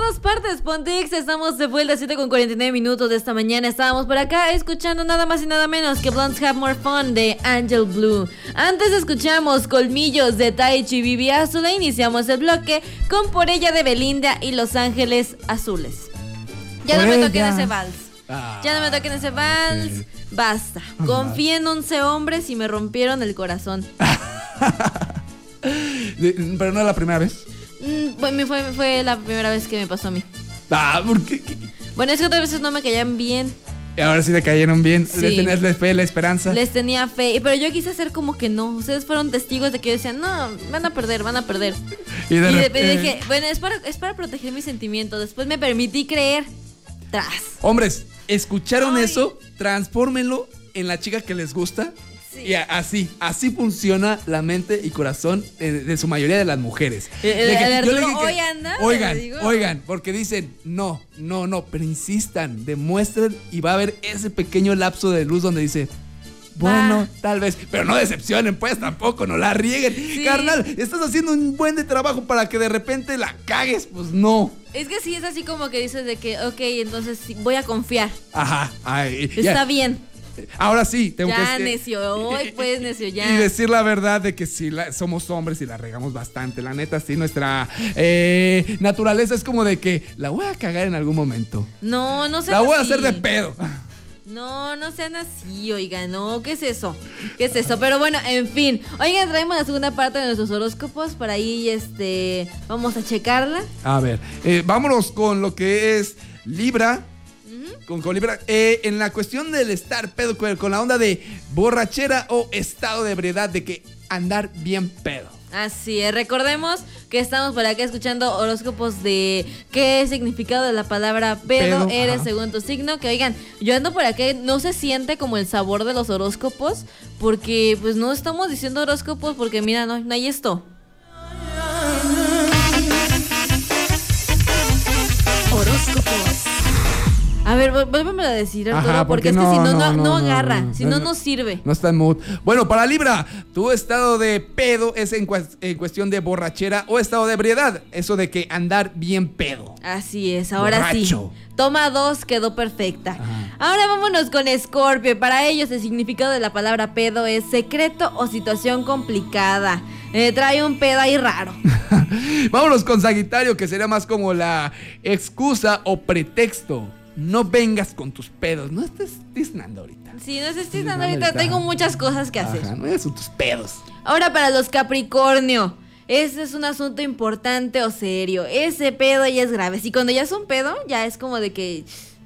todas partes, Pontex, estamos de vuelta a 7:49 de esta mañana. Estábamos por acá escuchando nada más y nada menos que Blondes Have More Fun de Angel Blue. Antes escuchamos Colmillos de Taichi Bibi Azul e iniciamos el bloque con Por Ella de Belinda y Los Ángeles Azules. Ya no me toquen ese vals. Ya no me toquen ese vals. Sí. Basta. Confié en 11 hombres y me rompieron el corazón. Pero no es la primera vez. Fue la primera vez que me pasó a mí. ¿Por qué? Bueno, es que otras veces no me caían bien. Y ahora sí le cayeron bien. Sí. ¿Les tenías la fe, la esperanza? Les tenía fe, pero yo quise hacer como que no. Ustedes fueron testigos de que yo decía, no, van a perder. Y dije, bueno, es para proteger mis sentimientos. Después me permití creer. Tras. Hombres, ¿escucharon eso? Transfórmenlo en la chica que les gusta. Sí. Y así funciona la mente y corazón de su mayoría de las mujeres. Oigan, porque dicen, no, pero insistan, demuestren y va a haber ese pequeño lapso de luz donde dice, bueno, tal vez, pero no decepcionen, pues tampoco, no la rieguen. Sí. Carnal, estás haciendo un buen de trabajo para que de repente la cagues, pues no. Es que sí, es así como que dices de que, ok, entonces sí, voy a confiar. Ajá. Está bien. Ahora sí, tengo ya, que... necio, hoy pues necio, ya. Y decir la verdad de que sí, somos hombres y la regamos bastante. La neta, sí, nuestra naturaleza es como de que la voy a cagar en algún momento. No sean así. La voy a hacer de pedo. No sean así, oigan, no, ¿qué es eso? Pero bueno, en fin. Oigan, traemos la segunda parte de nuestros horóscopos. Por ahí, vamos a checarla. A ver, vámonos con lo que es Libra. Con Libra, en la cuestión del estar pedo, con la onda de borrachera o estado de ebriedad, de que andar bien pedo. Así es, recordemos que estamos por acá escuchando horóscopos de qué significado de la palabra pedo eres, ajá, según tu signo. Que oigan, yo ando por acá, no se siente como el sabor de los horóscopos, porque pues no estamos diciendo horóscopos, porque mira, no hay esto. Horóscopos. A ver, vuélveme a decir, Arturo, porque es que si no agarra, si no sirve. No está en mood. Bueno, para Libra, tu estado de pedo es en cuestión de borrachera o estado de ebriedad. Eso de que andar bien pedo. Así es, ahora borracho. Sí. Toma 2, quedó perfecta. Ajá. Ahora vámonos con Escorpio. Para ellos el significado de la palabra pedo es secreto o situación complicada. Trae un pedo ahí raro. Vámonos con Sagitario, que sería más como la excusa o pretexto. No vengas con tus pedos. No estés tiznando ahorita. Sí, no estés tiznando ahorita. Tengo muchas cosas que hacer. Ajá, no vengas con tus pedos. Ahora para los Capricornio. Ese es un asunto importante o serio. Ese pedo ya es grave. Si cuando ya es un pedo, ya es como de que...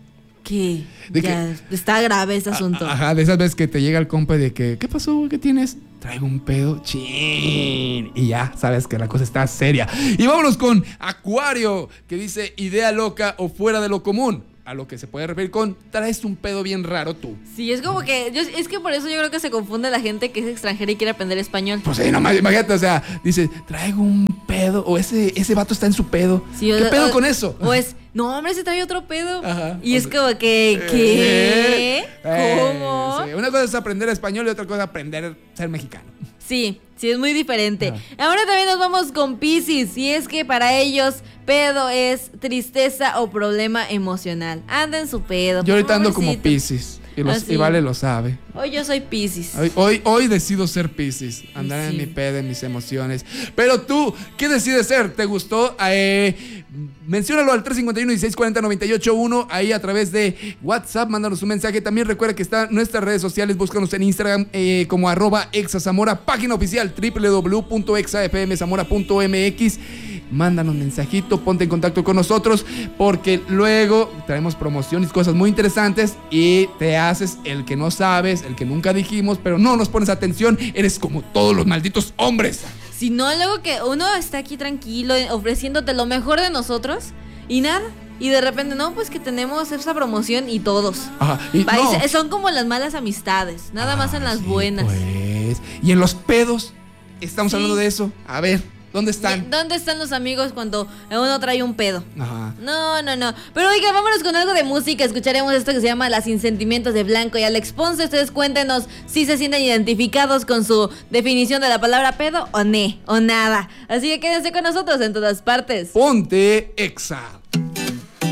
está grave ese asunto. Ajá, de esas veces que te llega el compa de que, ¿qué pasó? ¿Qué tienes? Traigo un pedo, chin. Y ya sabes que la cosa está seria. Y vámonos con Acuario, que dice idea loca o fuera de lo común. A lo que se puede referir con traes un pedo bien raro tú. Sí, es como que es que por eso yo creo que se confunde la gente que es extranjera y quiere aprender español. Pues sí, nomás imagínate, o sea, dice, traigo un pedo, o ese vato está en su pedo. Sí, ¿qué pedo con eso? O es, no, hombre, se trae otro pedo. Ajá. Y es como que, ¿qué? ¿Cómo? Sí. Una cosa es aprender español y otra cosa es aprender a ser mexicano. Sí, es muy diferente. Ahora también nos vamos con Piscis. Y es que para ellos pedo es tristeza o problema emocional. Anda en su pedo. Yo ahorita ando como Piscis y Vale lo sabe. Hoy yo soy Piscis. Hoy decido ser Piscis. Andar en mi pedo, en mis emociones. Pero tú, ¿qué decides ser? ¿Te gustó? Menciónalo al 351-1640-981. Ahí a través de WhatsApp, mándanos un mensaje. También recuerda que están nuestras redes sociales. Búscanos en Instagram como @exazamora. Página oficial www.exafmzamora.mx. Mándanos mensajito, ponte en contacto con nosotros, porque luego traemos promociones, cosas muy interesantes, y te haces el que no sabes, el que nunca dijimos, pero no nos pones atención. Eres como todos los malditos hombres. Si no, luego que uno está aquí tranquilo ofreciéndote lo mejor de nosotros y nada. Y de repente, no, pues que tenemos esa promoción y todos. Ajá, son como las malas amistades, nada más en las buenas. Pues. Y en los pedos, estamos hablando de eso. A ver, ¿dónde están? ¿Dónde están los amigos cuando uno trae un pedo? Ajá. No. Pero oiga, vámonos con algo de música. Escucharemos esto que se llama Las Sin Sentimientos de Blanco y Alex Ponce. Ustedes cuéntenos si se sienten identificados con su definición de la palabra pedo o nada. Así que quédense con nosotros en todas partes. Ponte Exa.